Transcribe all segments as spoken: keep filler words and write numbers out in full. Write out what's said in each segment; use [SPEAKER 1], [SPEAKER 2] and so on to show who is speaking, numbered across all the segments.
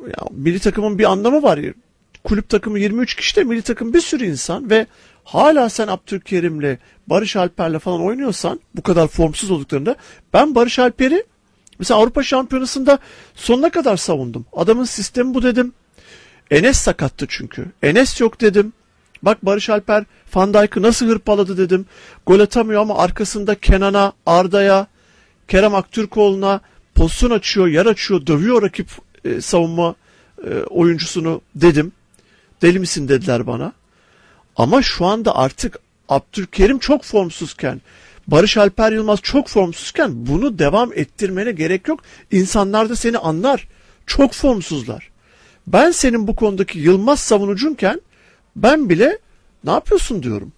[SPEAKER 1] Ya, milli takımın bir anlamı var. Kulüp takımı yirmi üç kişi de milli takım bir sürü insan ve hala sen Abdülkerim'le, Barış Alper'le falan oynuyorsan bu kadar formsuz olduklarında ben Barış Alper'i mesela Avrupa Şampiyonası'nda sonuna kadar savundum. Adamın sistemi bu dedim. Enes sakattı çünkü. Enes yok dedim. Bak Barış Alper Van Dijk'ı nasıl hırpaladı dedim. Gol atamıyor ama arkasında Kenan'a, Arda'ya, Kerem Aktürkoğlu'na pozisyon açıyor, yer açıyor, dövüyor rakip e, savunma e, oyuncusunu dedim. Deli misin dediler bana. Ama şu anda artık Abdülkerim çok formsuzken, Barış Alper Yılmaz çok formsuzken bunu devam ettirmene gerek yok. İnsanlar da seni anlar. Çok formsuzlar. Ben senin bu konudaki Yılmaz savunucunken ben bile ne yapıyorsun diyorum.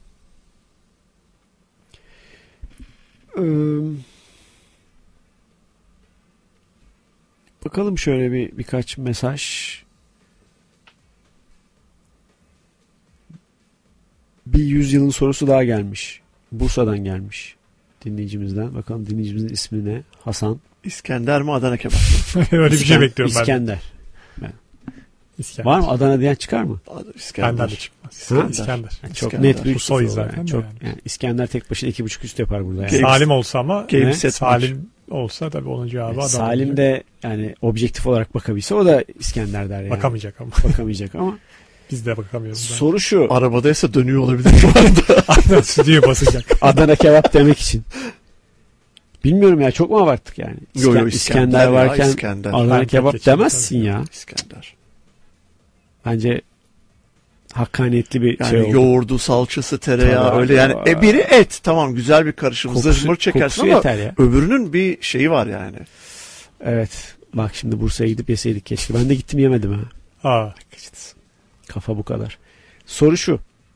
[SPEAKER 2] Ee, bakalım şöyle bir birkaç mesaj. Bir yüzyılın sorusu daha gelmiş. Bursa'dan gelmiş dinleyicimizden. Bakalım dinleyicimizin ismi ne? Hasan.
[SPEAKER 1] İskender mi Adana kebap mı?
[SPEAKER 3] Öyle bir şey bekliyorum ben.
[SPEAKER 2] İskender.
[SPEAKER 3] Ben. İskender.
[SPEAKER 2] Var mı Adana diyen çıkar mı?
[SPEAKER 1] İskender.
[SPEAKER 3] Benden de çıkmaz.
[SPEAKER 1] İskender.
[SPEAKER 3] İskender.
[SPEAKER 2] Yani çok
[SPEAKER 1] İskender.
[SPEAKER 2] net bir
[SPEAKER 3] Bu soy
[SPEAKER 2] soru
[SPEAKER 3] zaten
[SPEAKER 2] yani.
[SPEAKER 3] de
[SPEAKER 2] Çok,
[SPEAKER 3] yani.
[SPEAKER 2] yani İskender tek başına iki buçuk üst yapar burada. Yani.
[SPEAKER 1] Games-
[SPEAKER 3] Salim olsa ama
[SPEAKER 1] Game
[SPEAKER 3] ne?
[SPEAKER 1] set
[SPEAKER 3] Salim olsa tabii onun cevabı Adana.
[SPEAKER 2] Salim de yani objektif olarak bakabilse o da İskender der yani.
[SPEAKER 3] bakamayacak ama.
[SPEAKER 2] Bakamayacak ama.
[SPEAKER 3] Biz de bakamıyoruz.
[SPEAKER 2] Soru şu.
[SPEAKER 1] Arabadaysa dönüyor olabilir şu anda.
[SPEAKER 3] Aynen stüdyoya basacak.
[SPEAKER 2] Adana kebap demek için. Bilmiyorum ya çok mu abarttık yani?
[SPEAKER 1] Yo, yo,
[SPEAKER 2] İskender,
[SPEAKER 1] İskender ya,
[SPEAKER 2] varken
[SPEAKER 1] İskender.
[SPEAKER 2] Adana
[SPEAKER 3] Ben
[SPEAKER 2] kebap
[SPEAKER 3] tek geçeyim,
[SPEAKER 2] demezsin
[SPEAKER 3] tabii.
[SPEAKER 2] ya.
[SPEAKER 1] İskender.
[SPEAKER 2] Bence hakkaniyetli bir
[SPEAKER 1] Yani
[SPEAKER 2] şey oldu.
[SPEAKER 1] yoğurdu, salçası, tereyağı
[SPEAKER 2] Tabii,
[SPEAKER 1] öyle yani.
[SPEAKER 2] tabii.
[SPEAKER 1] E biri et. Tamam güzel bir karışım.
[SPEAKER 2] Kokusu-
[SPEAKER 1] Zırhmır çekersin
[SPEAKER 2] kokusu
[SPEAKER 1] ama
[SPEAKER 2] yeter ya.
[SPEAKER 1] öbürünün bir şeyi var yani.
[SPEAKER 2] Evet. Bak şimdi Bursa'ya gidip yeseydik keşke. Ben de gittim yemedim ha.
[SPEAKER 3] Aa.
[SPEAKER 2] Kafa bu kadar. Soru şu.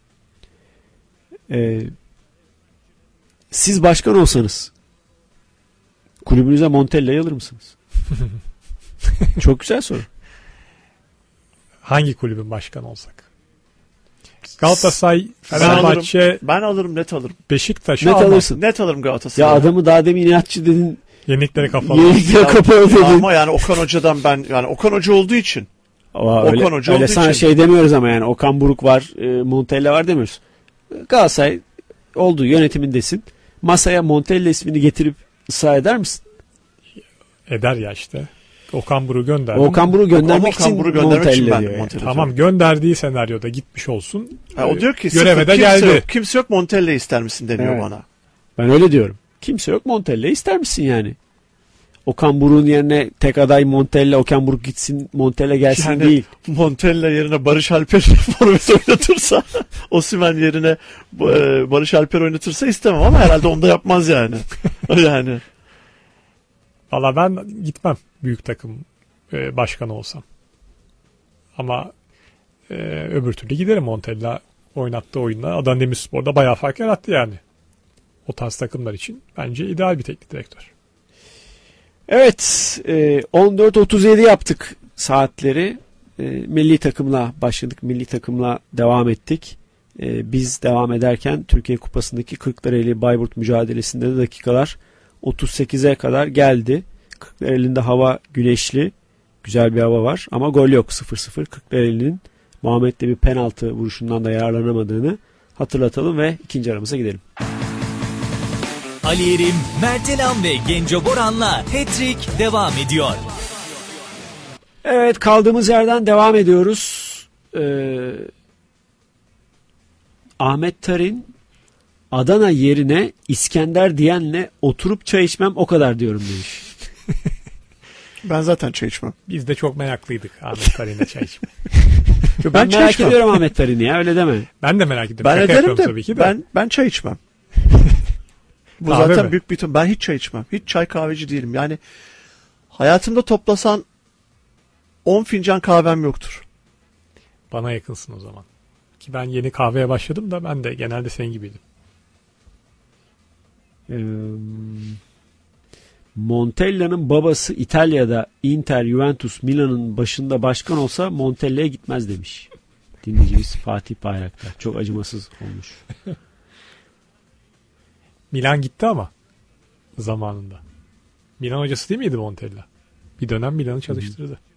[SPEAKER 2] Ee, siz başkan olsanız kulübünüze Montella'yı alır mısınız? Çok güzel soru.
[SPEAKER 3] Hangi kulübün başkanı olsak? Galatasaray,
[SPEAKER 1] Ben
[SPEAKER 3] Fenerbahçe,
[SPEAKER 1] alırım. Ben alırım, net alırım.
[SPEAKER 3] Beşiktaş'ı
[SPEAKER 2] Net
[SPEAKER 3] almam.
[SPEAKER 2] alırsın.
[SPEAKER 1] Net alırım
[SPEAKER 2] Ya
[SPEAKER 1] Galatasaray'a.
[SPEAKER 2] adamı daha demin inatçı dedin.
[SPEAKER 3] Yenilikleri kafalı.
[SPEAKER 2] Yenilikleri kapalı dedin.
[SPEAKER 1] Ama yani Okan Hoca'dan ben yani Okan Hoca olduğu için.
[SPEAKER 2] Aa,
[SPEAKER 1] Okan
[SPEAKER 2] öyle,
[SPEAKER 1] Hoca
[SPEAKER 2] öyle
[SPEAKER 1] olduğu
[SPEAKER 2] sana
[SPEAKER 1] için.
[SPEAKER 2] şey demiyoruz ama yani Okan Buruk var, e, Montella var demiyoruz. Galatasaray olduğu yönetimindesin. Masaya Montella ismini getirip ısrar eder misin?
[SPEAKER 3] Eder ya işte. Okan Buruk'u gönderdi.
[SPEAKER 2] Okan Buruk'u göndermek
[SPEAKER 1] Okan
[SPEAKER 2] için
[SPEAKER 1] Buruk'u göndermek için
[SPEAKER 2] Montella
[SPEAKER 1] ben
[SPEAKER 2] diyor. Yani.
[SPEAKER 1] Montella
[SPEAKER 3] Tamam gönderdiği senaryoda gitmiş olsun.
[SPEAKER 1] Ha, o diyor ki
[SPEAKER 3] göreve
[SPEAKER 1] sıfır,
[SPEAKER 3] de
[SPEAKER 1] kimse
[SPEAKER 3] geldi.
[SPEAKER 1] Yok, kimse yok Montella ister misin deniyor
[SPEAKER 2] Evet.
[SPEAKER 1] bana.
[SPEAKER 2] Ben öyle diyorum. Kimse yok Montella ister misin yani? Okan Buruk'un yerine tek aday Montella, Okan Buruk gitsin Montella gelsin
[SPEAKER 1] Yani
[SPEAKER 2] değil.
[SPEAKER 1] Montella yerine Barış Alper forvet oynatırsa, Osimhen yerine e, Barış Alper oynatırsa istemem ama herhalde onu da yapmaz yani. Yani.
[SPEAKER 3] Valla ben gitmem büyük takım e, başkanı olsam. Ama e, öbür türlü giderim. Montella oynattığı oyunla Adana Demirspor'da bayağı fark yarattı yani. O tarz takımlar için bence ideal bir teknik direktör.
[SPEAKER 2] Evet, e, on dört otuz yedi yaptık saatleri. E, milli takımla başladık, milli takımla devam ettik. E, biz devam ederken Türkiye Kupası'ndaki Kırklareli Bayburt mücadelesinde de dakikalar otuz sekize kadar geldi. Kırklareli'nde hava güneşli, güzel bir hava var ama gol yok sıfır sıfır. Kırklareli'nin Muhammed'le bir penaltı vuruşundan da yararlanamadığını hatırlatalım ve ikinci aramıza gidelim.
[SPEAKER 4] Ali Yerim, Mertelan ve Genco Boran'la Hat-Trick devam ediyor.
[SPEAKER 2] Evet kaldığımız yerden devam ediyoruz. Ee, Ahmet Tarin Adana yerine İskender diyenle oturup çay içmem o kadar diyorum demiş.
[SPEAKER 1] Ben zaten çay içmem.
[SPEAKER 3] Biz de çok meraklıydık Ahmet Karin'e çay içmeye.
[SPEAKER 2] Ben,
[SPEAKER 1] Ben çay
[SPEAKER 2] merak
[SPEAKER 1] içmem.
[SPEAKER 2] ediyorum Ahmet Tarin'i ya öyle deme.
[SPEAKER 3] Ben de merak ediyorum.
[SPEAKER 1] Ben
[SPEAKER 3] Şaka
[SPEAKER 1] ederim
[SPEAKER 3] yapıyorum
[SPEAKER 1] de,
[SPEAKER 3] tabii ki de.
[SPEAKER 1] ben ben çay içmem. Bu
[SPEAKER 3] Kahve
[SPEAKER 1] zaten
[SPEAKER 3] mi?
[SPEAKER 1] büyük bir ihtimal. Ben hiç çay içmem. Hiç çay kahveci değilim. Yani hayatımda toplasan on fincan kahvem yoktur.
[SPEAKER 3] Bana yakınsın o zaman. Ki ben yeni kahveye başladım da ben de genelde senin gibiydim.
[SPEAKER 2] Ee, Montella'nın babası İtalya'da Inter, Juventus, Milan'ın başında başkan olsa Montella'ya gitmez demiş. Dinleyicimiz Fatih Bayraktar. Çok acımasız olmuş.
[SPEAKER 3] Milan gitti ama zamanında. Milan hocası değil miydi Montella? Bir dönem Milan'ı çalıştırdı.